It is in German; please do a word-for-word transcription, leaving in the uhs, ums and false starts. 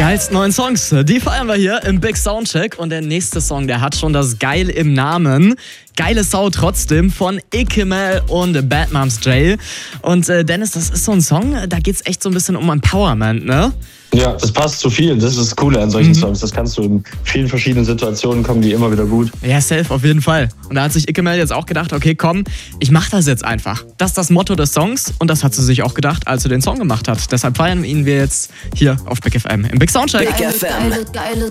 geilsten neuen Songs, die feiern wir hier im Big Soundcheck. Und der nächste Song, der hat schon das Geil im Namen. Geile Sau trotzdem von Ikemel und Bad Moms Jail. Und äh, Dennis, das ist so ein Song, da geht's echt so ein bisschen um Empowerment, ne? Ja, das passt zu viel. Das ist das Coole an solchen Mhm. Songs. Das kannst du in vielen verschiedenen Situationen, kommen die immer wieder gut. Ja, safe, auf jeden Fall. Und da hat sich Ikemel jetzt auch gedacht, okay, komm, ich mach das jetzt einfach. Das ist das Motto des Songs und das hat sie sich auch gedacht, als sie den Song gemacht hat. Deshalb feiern wir ihn wir jetzt hier auf Big F M im Big Soundcheck. Big F M. Geile, geile,